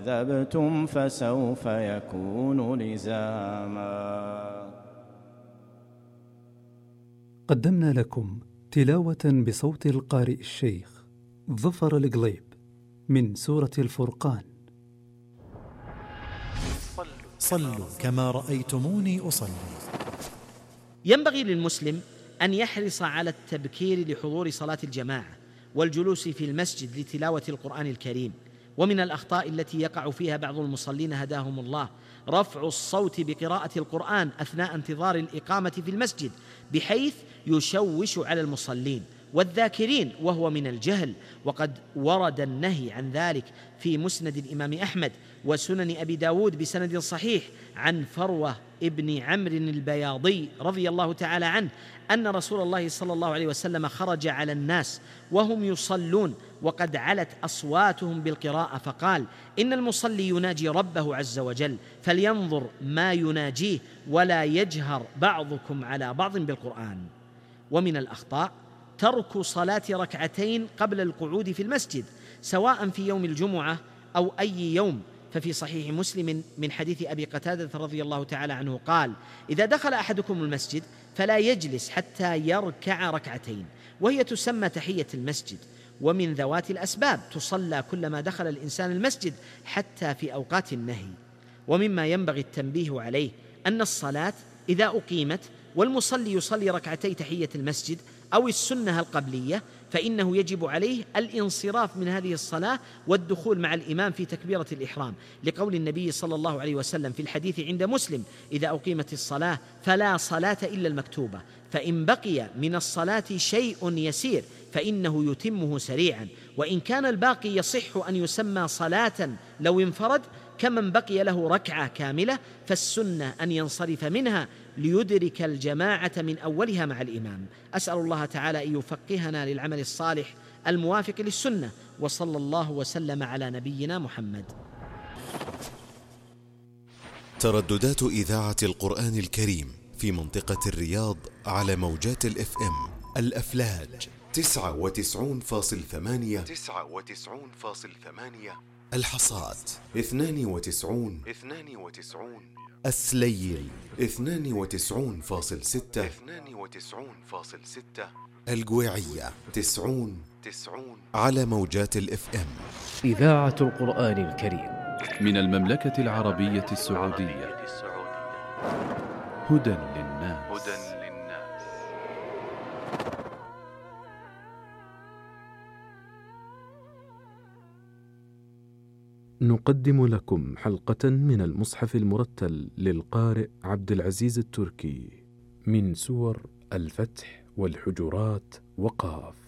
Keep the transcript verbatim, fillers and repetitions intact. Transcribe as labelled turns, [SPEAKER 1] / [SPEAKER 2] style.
[SPEAKER 1] كذبتم فسوف يكون لزاما.
[SPEAKER 2] قدمنا لكم تلاوة بصوت القارئ الشيخ ظفر القليب من سورة الفرقان.
[SPEAKER 3] صلوا كما رأيتموني أصلي.
[SPEAKER 4] ينبغي للمسلم أن يحرص على التبكير لحضور صلاة الجماعة والجلوس في المسجد لتلاوة القرآن الكريم. ومن الأخطاء التي يقع فيها بعض المصلين هداهم الله رفع الصوت بقراءة القرآن أثناء انتظار الإقامة في المسجد بحيث يشوش على المصلين والذاكرين، وهو من الجهل. وقد ورد النهي عن ذلك في مسند الإمام أحمد وسنن أبي داود بسند صحيح عن فروة ابن عمرو البياضي رضي الله تعالى عنه أن رسول الله صلى الله عليه وسلم خرج على الناس وهم يصلون وقد علت أصواتهم بالقراءة فقال: إن المصلي يناجي ربه عز وجل فلينظر ما يناجيه ولا يجهر بعضكم على بعض بالقرآن. ومن الأخطاء ترك صلاة ركعتين قبل القعود في المسجد سواء في يوم الجمعة أو أي يوم. ففي صحيح مسلم من حديث أبي قتادة رضي الله تعالى عنه قال: إذا دخل أحدكم المسجد فلا يجلس حتى يركع ركعتين، وهي تسمى تحية المسجد، ومن ذوات الأسباب تصلى كلما دخل الإنسان المسجد حتى في أوقات النهي. ومما ينبغي التنبيه عليه أن الصلاة إذا أقيمت والمصلي يصلي ركعتي تحية المسجد أو السنة القبلية فإنه يجب عليه الانصراف من هذه الصلاة والدخول مع الإمام في تكبيرة الإحرام، لقول النبي صلى الله عليه وسلم في الحديث عند مسلم: إذا أقيمت الصلاة فلا صلاة إلا المكتوبة، فإن بقي من الصلاة شيء يسير فإنه يتمه سريعا، وإن كان الباقي يصح أن يسمى صلاة لو انفرد كمن بقي له ركعة كاملة، فالسنة أن ينصرف منها ليدرك الجماعة من أولها مع الإمام. أسأل الله تعالى أن يفقهنا للعمل الصالح الموافق للسنة، وصلى الله وسلم على نبينا محمد.
[SPEAKER 5] ترددات إذاعة القرآن الكريم في منطقة الرياض على موجات الإف إم الأفلاج تسعة وتسعون فاصل ثمانية تسعة وتسعون فاصل ثمانية، الحصاد اثنان وتسعون اثنان وتسعون، السليل اثنان وتسعون فاصل ستة اثنان وتسعون فاصل ستة، القويعية تسعون تسعون على موجات الإف إم.
[SPEAKER 6] إذاعة القرآن الكريم
[SPEAKER 7] من المملكة العربية السعودية، هدى للناس.
[SPEAKER 2] نقدم لكم حلقة من المصحف المرتل للقارئ عبد العزيز التركي من سور الفتح والحجرات وقاف.